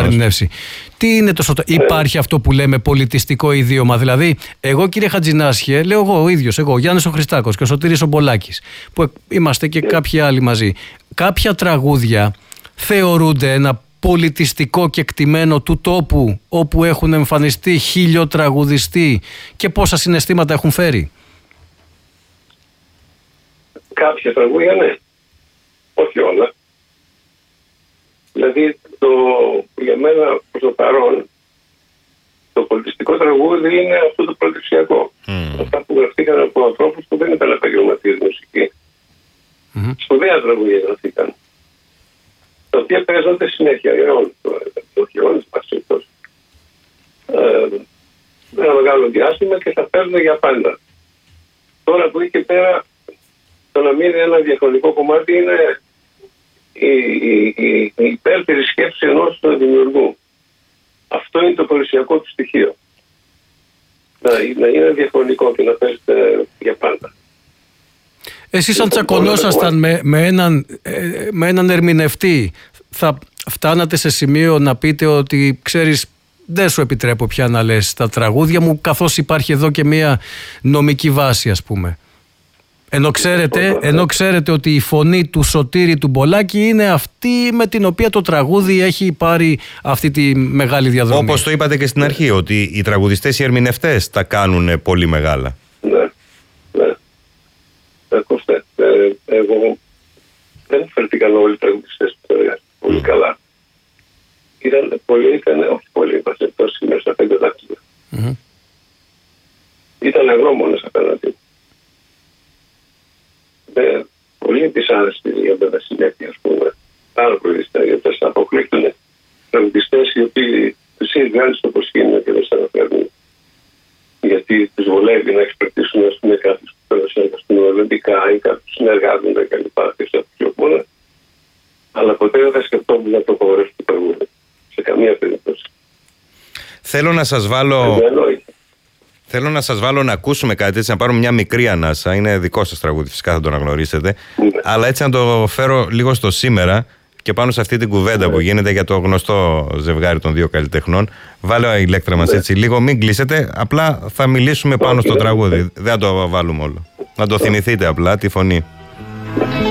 ερμηνεύσει. Τι είναι το Υπάρχει αυτό που λέμε πολιτιστικό ιδίωμα. Δηλαδή, εγώ κύριε Χατζηνάσχε, λέω εγώ ο ίδιος, ο Γιάννης ο Χριστάκος και ο Σωτήρης ο Μπολάκης, που είμαστε και κάποιοι άλλοι μαζί. Κάποια τραγούδια θεωρούνται ένα πολιτιστικό κεκτημένο του τόπου όπου έχουν εμφανιστεί χιλιοτραγουδιστοί και πόσα συναισθήματα έχουν φέρει. Κάποια τραγούδια ναι, όχι όλα. Δηλαδή για μένα προς το παρόν το πολιτιστικό τραγούδι είναι αυτό το προτεξιακό. Αυτά που γραφτήκαν από ανθρώπους που δεν ήταν επαγγελματίες μουσική. Σπουδαία τραγούδια γραφτήκαν. Τα οποία παίζονται συνέχεια για όλους. Όχι όλους, πασίκτος. Ένα μεγάλο διάστημα και θα παίζονται για πάντα. Τώρα που εκεί πέρα το να μείνει ένα διαχρονικό κομμάτι είναι η υπέρτερη σκέψη ενός δημιουργού. Αυτό είναι το παρουσιακό του στοιχείο. Να είναι διαχρονικό και να παίζετε για πάντα. Εσείς αν τσακωνόσασταν με έναν ερμηνευτή, θα φτάνατε σε σημείο να πείτε ότι ξέρεις, δεν σου επιτρέπω πια να λες τα τραγούδια μου, καθώς υπάρχει εδώ και μια νομική βάση, ας πούμε. Ενώ ξέρετε ότι η φωνή του Σωτήρη του Μπολάκη είναι αυτή με την οποία το τραγούδι έχει πάρει αυτή τη μεγάλη διαδρομή. Όπως το είπατε και στην αρχή, ότι οι τραγουδιστές, οι ερμηνευτές τα κάνουν πολύ μεγάλα. Ναι. Ακούστε, εγώ δεν φέρθηκαν όλοι οι τραγουδιστές που πολύ καλά. Όχι πολλοί, είμαστε τόσοι μέσα στα 5 δάχτυλα. Ήταν αγνώμονες απέναντι. Πολύ δυσάρεστη για τα συνέχεια, ας πούμε. Πάρα πολύ δυσάρεστη, γιατί θα αποκλείπτουν τραγουδιστές οι οποίοι τους είναι βγάλει στο προσκήνιο και δεν σε αναφέρουν. Γιατί τους βολεύει να εξυπηρετήσουν, ας πούμε, κάποιους που θέλουν να συνεργαστούν ολλανδικά ή κάποιους συνεργάζονται κλπ. Και σε πιο πολλά. Αλλά ποτέ δεν θα σκεφτόμουν να το απογορεύσω το τραγούδι. Σε καμία περίπτωση. Θέλω να σας βάλω να ακούσουμε κάτι έτσι, να πάρουμε μια μικρή ανάσα. Είναι δικό σας τραγούδι, φυσικά θα το αναγνωρίσετε. Αλλά έτσι να το φέρω λίγο στο σήμερα και πάνω σε αυτή την κουβέντα που γίνεται για το γνωστό ζευγάρι των δύο καλλιτεχνών. Βάλε ηλέκτρα μας έτσι λίγο, μην κλείσετε. Απλά θα μιλήσουμε πάνω στο τραγούδι. Δεν θα το βάλουμε όλο. Να το θυμηθείτε απλά τη φωνή.